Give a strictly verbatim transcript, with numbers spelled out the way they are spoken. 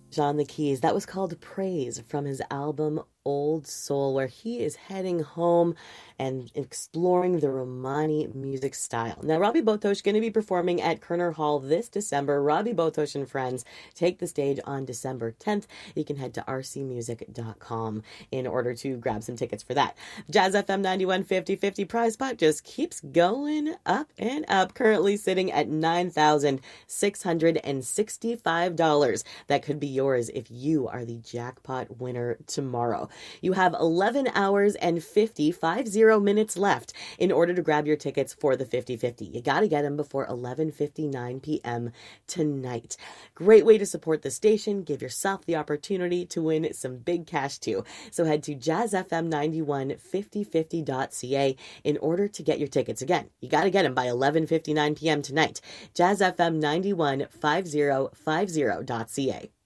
on the keys. That was called Praise from his album Old Soul, where he is heading home and exploring the Romani music style. Now, Robbie Botosh going to be performing at Kerner Hall this December. Robbie Botosh and friends take the stage on December tenth. You can head to r c music dot com in order to grab some tickets for that. Jazz F M ninety-one fifty fifty prize pot just keeps going up and up, currently sitting at nine thousand six hundred sixty-five dollars. That could be yours if you are the jackpot winner tomorrow. You have eleven hours and fifty, fifty minutes left in order to grab your tickets for the fifty fifty. You got to get them before eleven fifty-nine p.m. tonight. Great way to support the station. Give yourself the opportunity to win some big cash too. So head to jazz f m ninety-one fifty fifty dot c a in order to get your tickets. Again, you got to get them by eleven fifty-nine p.m. tonight. jazz f m ninety-one fifty fifty dot c a.